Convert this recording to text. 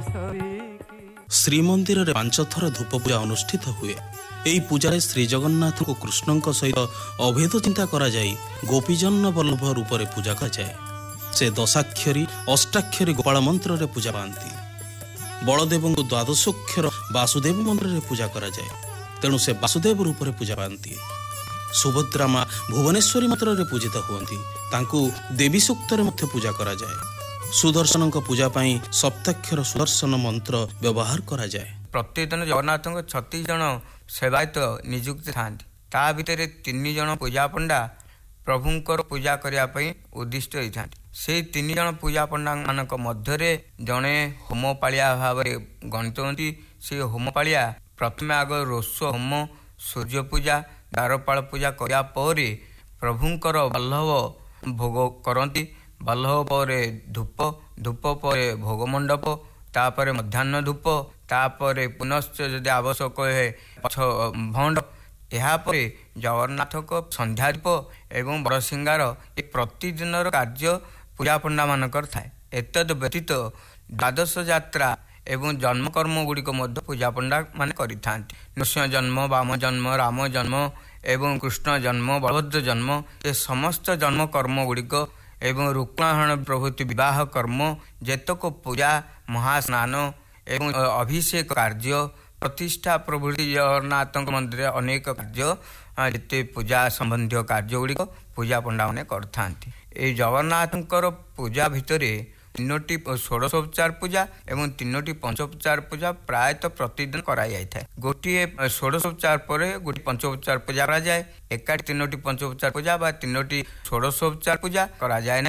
श्रीमंदिर रे 5 थर धूप पूजा अनुष्ठित हुए। यही पूजा श्री जगन्नाथ को कृष्ण सहित अभेद चिंता करा जाई गोपीजन वल्लभ रूप में पूजा कर जाए। से दशाक्षरी अष्टाक्षरी गोपाल मंत्र रे पूजा पाती। बलदेव को द्वादशोक्षर वासुदेव मंत्र रे पूजा करा जाए, तेणु से वासुदेव रूप में पूजा पाती। सुभद्रा माँ भुवनेश्वरी मंत्र रे पूजित हुअंती, तांकु देवी सूक्त रे मध्य पूजा करा जाए। सुदर्शन पूजा पाई सप्ताक्षर सुदर्शन मंत्र व्यवहार करा जाए। प्रतिदिन जगन्नाथ 36 जन सेवायत नियुक्त था। ता भितर 3 जन पूजा पंडा प्रभुंकर पूजा करने उद्दिष्ट होता। से 3 जन पूजा पंडा मान मध्य जड़े होमपालिया भाव गणित होती। से होमपालिया प्रथम आग रोष होम सूर्य पूजा द्वारपाल पूजा करा पर प्रभुंकर बल्लभ भोग करती। बल्लभ पर धूप, धूप पर भोग मंडप, तापर मध्याह्न धूप, तापर पुनश्च जदि आवश्यक है पछ भंड, यापर जगन्नाथ को संध्या दीप एवं बड़ सिंगार ये प्रतिदिन कार्य पूजा पंडा मानकर थाए। एतद व्यतीत द्वादश यात्रा एवं जन्मकर्म गुड़िक पूजा पंडा मान करिथां। नृसिंह जन्म, वाम जन्म, राम जन्म एवं कृष्ण जन्म, बलभद्र जन्म, ये समस्त जन्म कर्म गुड़िक एवं रुक्माहरण प्रभृति विवाह कर्म जेतक पूजा महास्नान एवं अभिषेक कार्य प्रतिष्ठा प्रभृति जगन्नाथ मंदिर अनेक कार्य जिते पूजा संबंधी कार्य गुड़िक पूजा पंडा मैंने करता। ये जगन्नाथ पूजा भितर 3टी षोडशोपचार पूजा एवं 3टी पंचोपचार पूजा प्रायतः प्रतिदिन कराई था। गोटे षोडशोपचार पर गोटे पंचोपचार पूजा करा जाए। एकाठी 3टी पंचोपचार पूजा बा 3टी षोडशोपचार पूजा करा जाए ना।